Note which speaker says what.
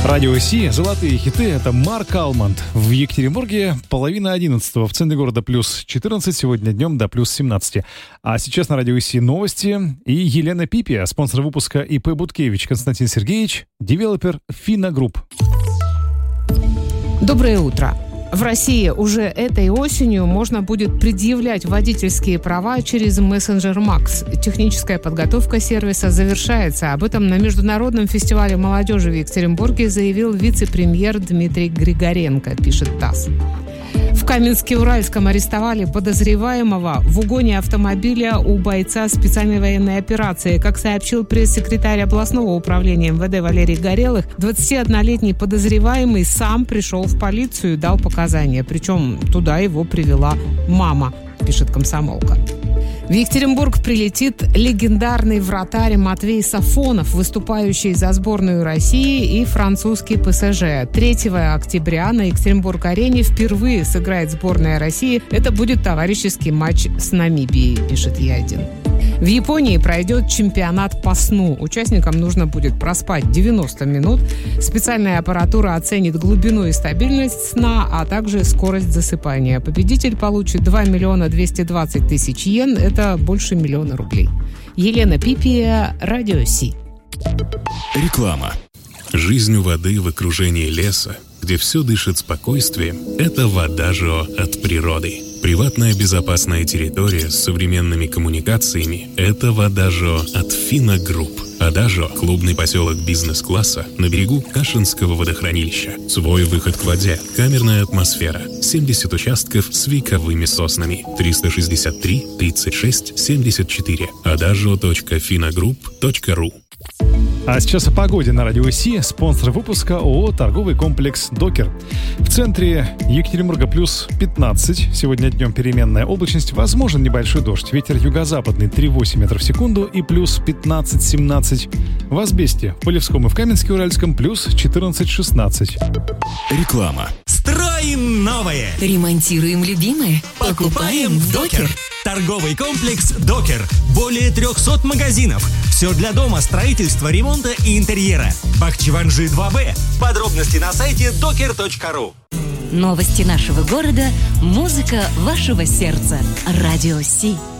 Speaker 1: Радио Си, золотые хиты, это Марк Алманд. В Екатеринбурге 10:30, в центре города плюс 14, сегодня днем до плюс 17. А сейчас на Радио Си новости и Елена Пипия, спонсор выпуска ИП Буткевич Константин Сергеевич, девелопер Fina Group.
Speaker 2: Доброе утро. В России уже этой осенью можно будет предъявлять водительские права через мессенджер Макс. Техническая подготовка сервиса завершается. Об этом на Международном фестивале молодежи в Екатеринбурге заявил вице-премьер Дмитрий Григоренко, пишет ТАСС. В Каменске-Уральском арестовали подозреваемого в угоне автомобиля у бойца специальной военной операции. Как сообщил пресс-секретарь областного управления МВД Валерий Горелых, 21-летний подозреваемый сам пришел в полицию и дал показания. Причем туда его привела мама, пишет «Комсомолка». В Екатеринбург прилетит легендарный вратарь Матвей Сафонов, выступающий за сборную России и французский ПСЖ. 3 октября на Екатеринбург-арене впервые сыграет сборная России. Это будет товарищеский матч с Намибией, пишет Е1. В Японии пройдет чемпионат по сну. Участникам нужно будет проспать 90 минут. Специальная аппаратура оценит глубину и стабильность сна, а также скорость засыпания. Победитель получит 2 220 000 йен. Это больше 1 000 000 рублей. Елена Пипия, Радио Си.
Speaker 3: Реклама. Жизнь у воды в окружении леса, где все дышит спокойствием, это Водажио от природы. Приватная безопасная территория с современными коммуникациями – это Водажио от Fina Group. Водажио – клубный поселок бизнес-класса на берегу Кашинского водохранилища. Свой выход к воде, камерная атмосфера, 70 участков с вековыми соснами. 363 36 74. Adagio.finagroup.ru.
Speaker 1: А сейчас о погоде на Радио Си. Спонсор выпуска ООО «Торговый комплекс Докер». В центре Екатеринбурга плюс 15. Сегодня днем переменная облачность. Возможен небольшой дождь. Ветер юго-западный 3,8 метров в секунду и плюс 15-17. В Асбесте, в Полевском и в Каменске-Уральском плюс 14-16.
Speaker 3: Реклама.
Speaker 4: Строим новое.
Speaker 5: Ремонтируем любимое.
Speaker 4: Покупаем Докер. Торговый комплекс Докер. Более 300 магазинов. Все для дома, строительства, ремонта и интерьера. Бахчеванжи 2Б. Подробности на сайте doker.ru.
Speaker 5: Новости нашего города, музыка вашего сердца. Радио Си.